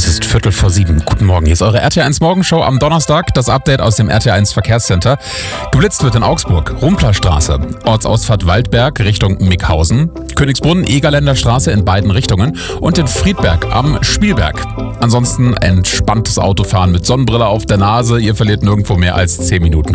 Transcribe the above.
Es ist 6:45. Guten Morgen. Hier ist eure RTL1 Morgenshow am Donnerstag. Das Update aus dem RTL1 Verkehrscenter. Geblitzt wird in Augsburg. Rumplerstraße. Ortsausfahrt Waldberg Richtung Mickhausen. Königsbrunn, Egerländer Straße in beiden Richtungen. Und in Friedberg am Spielberg. Ansonsten entspanntes Autofahren mit Sonnenbrille auf der Nase. Ihr verliert nirgendwo mehr als 10 Minuten.